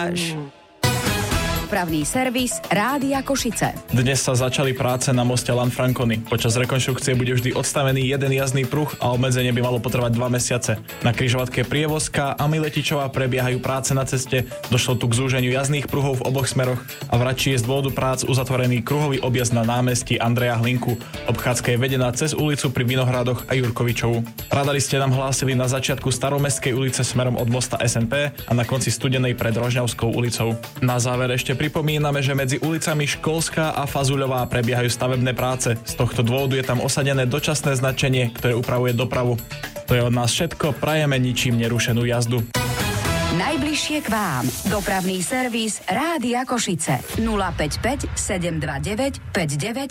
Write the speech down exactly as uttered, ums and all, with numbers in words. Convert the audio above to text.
máš? Dopravný servis Rádia Košice. Dnes sa začali práce na moste Lanfranconi. Počas rekonštrukcie bude vždy odstavený jeden jazdný pruh a obmedzenie by malo potrebať dva mesiace. Na križovatke Prievozka a Miletičová prebiehajú práce na ceste. Došlo tu k zúženiu jazdných pruhov v oboch smeroch a v Račí je z dôvodu prác uzatvorený kruhový objazd na námestí Andreja Hlinku. Obchádzka je vedená cez ulicu pri Vinohradoch a Jurkovičovu. Radaristi nám hlásili na začiatku Staromestskej ulice smerom od mosta es en pé a na konci Studenej pred Rožňavskou ulicou. Na záver ešte pripomíname, že medzi ulicami Školská a Fazuľová prebiehajú stavebné práce. Z tohto dôvodu je tam osadené dočasné značenie, ktoré upravuje dopravu. To je od nás všetko, prajeme ničím nerušenú jazdu. Najbližšie k vám. Dopravný servis Rádia Košice. nula päť päť sedem dva deväť päť deväť